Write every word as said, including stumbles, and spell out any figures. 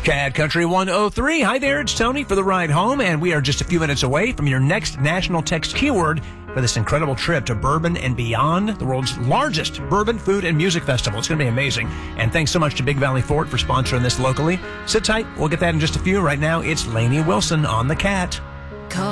Cat Country one oh three. Hi there, it's Tony for the ride home, and we are just a few minutes away from your next national text keyword for this incredible trip to Bourbon and Beyond, the world's largest bourbon, food, and music festival. It's going to be amazing. And thanks so much to Big Valley Ford for sponsoring this locally. Sit tight. We'll get that in just a few. Right now, it's Lainey Wilson on the Cat.